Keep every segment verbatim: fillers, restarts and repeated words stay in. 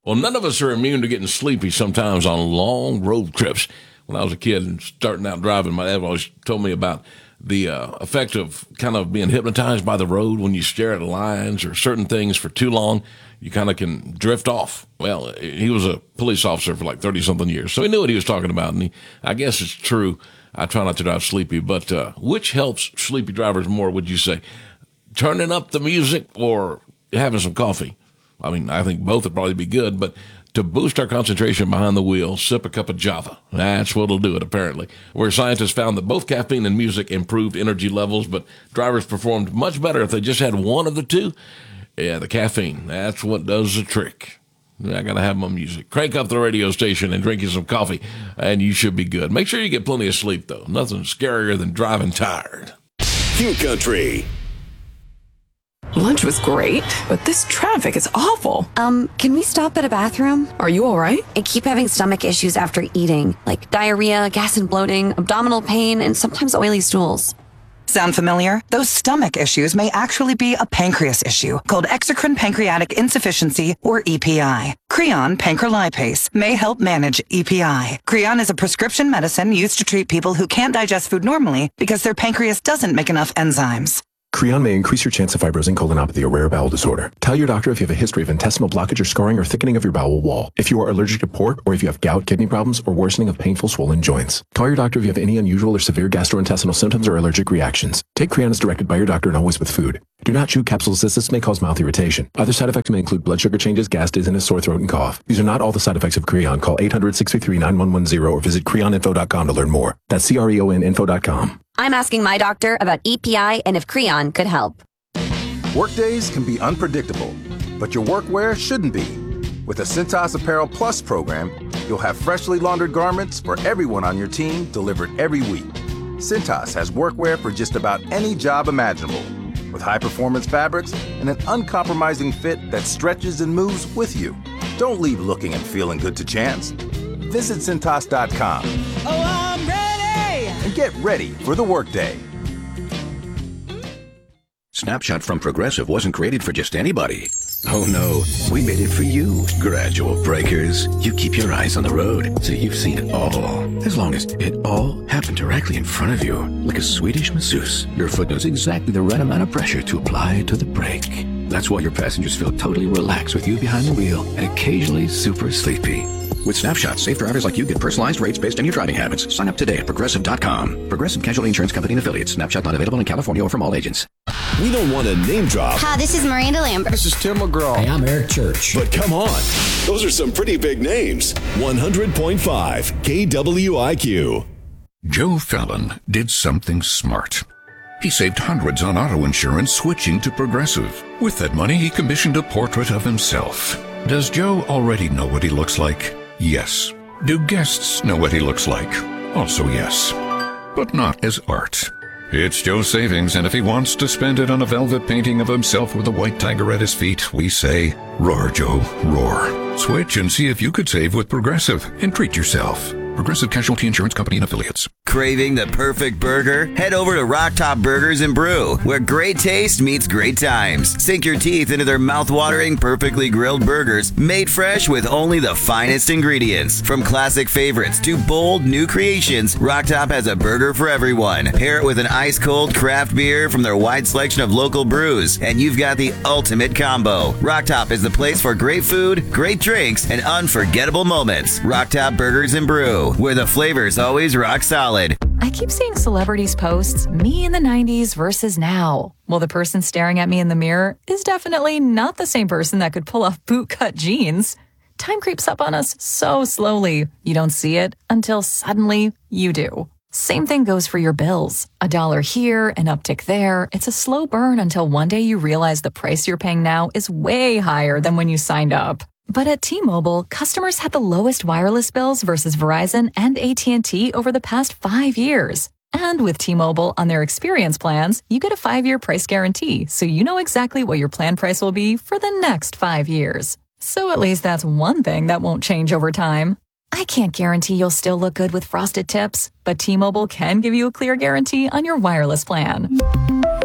Well, none of us are immune to getting sleepy sometimes on long road trips. When I was a kid and starting out driving, my dad always told me about the uh, effect of kind of being hypnotized by the road. When you stare at lines or certain things for too long, you kind of can drift off. Well, he was a police officer for like thirty-something years, so he knew what he was talking about, and he, I guess it's true. I try not to drive sleepy, but uh, which helps sleepy drivers more, would you say? Turning up the music or having some coffee? I mean, I think both would probably be good, but to boost our concentration behind the wheel, sip a cup of Java. That's what'll do it, apparently. Where scientists found that both caffeine and music improved energy levels, but drivers performed much better if they just had one of the two. Yeah, the caffeine, that's what does the trick. I got to have my music. Crank up the radio station and drink you some coffee, and you should be good. Make sure you get plenty of sleep, though. Nothing scarier than driving tired. Q Country. Lunch was great, but this traffic is awful. Um, can we stop at a bathroom? Are you all right? I keep having stomach issues after eating, like diarrhea, gas and bloating, abdominal pain, and sometimes oily stools. Sound familiar? Those stomach issues may actually be a pancreas issue called exocrine pancreatic insufficiency, or E P I. Creon pancrelipase may help manage E P I. Creon is a prescription medicine used to treat people who can't digest food normally because their pancreas doesn't make enough enzymes. Creon may increase your chance of fibrosing colonopathy, a rare bowel disorder. Tell your doctor if you have a history of intestinal blockage or scarring or thickening of your bowel wall, if you are allergic to pork, or if you have gout, kidney problems, or worsening of painful swollen joints. Call your doctor if you have any unusual or severe gastrointestinal symptoms or allergic reactions. Take Creon as directed by your doctor and always with food. Do not chew capsules as this may cause mouth irritation. Other side effects may include blood sugar changes, gas, dizziness, sore throat, and cough. These are not all the side effects of Creon. Call eight hundred, six three three, nine one one zero or visit creon info dot com to learn more. That's C R E O N info dot com. I'm asking my doctor about E P I and if Creon could help. Workdays can be unpredictable, but your workwear shouldn't be. With the Cintas Apparel Plus program, you'll have freshly laundered garments for everyone on your team delivered every week. Cintas has workwear for just about any job imaginable, with high-performance fabrics and an uncompromising fit that stretches and moves with you. Don't leave looking and feeling good to chance. Visit Cintas dot com. Oh, I'm ready! And get ready for the workday. Snapshot from Progressive wasn't created for just anybody. Oh no, we made it for you, gradual breakers. You keep your eyes on the road, so you've seen it all. As long as it all happened directly in front of you, like a Swedish masseuse, your foot knows exactly the right amount of pressure to apply to the brake. That's why your passengers feel totally relaxed with you behind the wheel and occasionally super sleepy. With Snapshot, safe drivers like you get personalized rates based on your driving habits. Sign up today at Progressive dot com. Progressive Casualty Insurance Company and Affiliates. Snapshot not available in California or from all agents. We don't want to name drop. Hi, this is Miranda Lambert. This is Tim McGraw. Hey, I'm Eric Church. But come on, those are some pretty big names. one hundred point five K W I Q. Joe Fallon did something smart. He saved hundreds on auto insurance switching to Progressive. With that money, he commissioned a portrait of himself. Does Joe already know what he looks like? Yes. Do guests know what he looks like? Also yes. But not as art. It's Joe's savings, and if he wants to spend it on a velvet painting of himself with a white tiger at his feet, we say, roar, Joe, roar. Switch and see if you could save with Progressive and treat yourself. Progressive Casualty Insurance Company and Affiliates. Craving the perfect burger? Head over to Rock Top Burgers and Brew, where great taste meets great times. Sink your teeth into their mouth-watering, perfectly grilled burgers, made fresh with only the finest ingredients. From classic favorites to bold new creations, Rock Top has a burger for everyone. Pair it with an ice-cold craft beer from their wide selection of local brews, and you've got the ultimate combo. Rock Top is the place for great food, great drinks, and unforgettable moments. Rock Top Burgers and Brew, where the flavor's always rock solid. I keep seeing celebrities post me in the nineties versus now. Well, the person staring at me in the mirror is definitely not the same person that could pull off bootcut jeans. Time creeps up on us so slowly. You don't see it until suddenly you do. Same thing goes for your bills. A dollar here, an uptick there. It's a slow burn until one day you realize the price you're paying now is way higher than when you signed up. But at T-Mobile, customers had the lowest wireless bills versus Verizon and A T and T over the past five years. And with T-Mobile on their experience plans, you get a five-year price guarantee, so you know exactly what your plan price will be for the next five years. So at least that's one thing that won't change over time. I can't guarantee you'll still look good with frosted tips, but T-Mobile can give you a clear guarantee on your wireless plan. Lower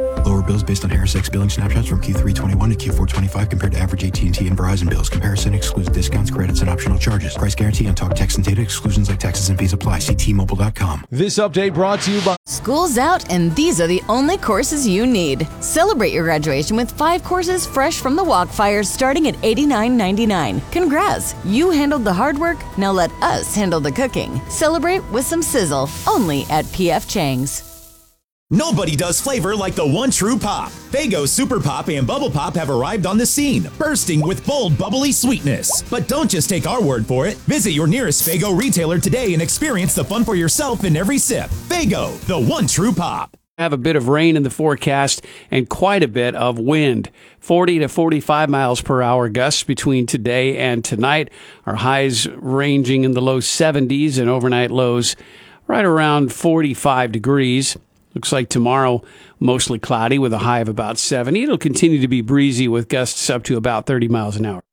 bills based on Harris X billing snapshots from Q three twenty-one to Q four twenty-five compared to average A T and T and Verizon bills. Comparison excludes discounts, credits, and optional charges. Price guarantee on talk, text, and data. Exclusions like taxes and fees apply. See T Mobile dot com. This update brought to you by... School's out, and these are the only courses you need. Celebrate your graduation with five courses fresh from the Walkfires starting at eighty-nine ninety-nine. Congrats! You handled the hard work, now let us handle the cooking. Celebrate with some sizzle, only at P F Chang's. Nobody does flavor like the one true pop. Faygo Super Pop and Bubble Pop have arrived on the scene, bursting with bold, bubbly sweetness. But don't just take our word for it. Visit your nearest Faygo retailer today and experience the fun for yourself in every sip. Faygo, the one true pop. Have a bit of rain in the forecast and quite a bit of wind. forty to forty-five miles per hour gusts between today and tonight. Our highs ranging in the low seventies and overnight lows right around forty-five degrees. Looks like tomorrow, mostly cloudy with a high of about seventy. It'll continue to be breezy with gusts up to about thirty miles an hour.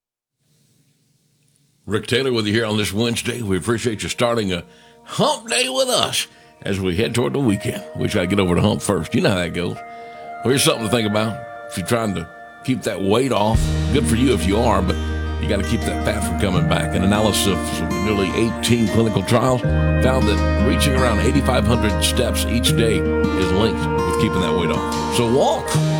Rick Taylor with you here on this Wednesday. We appreciate you starting a hump day with us as we head toward the weekend. We try to get over the hump first. You know how that goes. Well, here's something to think about. If you're trying to keep that weight off, good for you if you are, but you got to keep that fat from coming back. An analysis of nearly eighteen clinical trials found that reaching around eighty-five hundred steps each day is linked with keeping that weight off. So walk.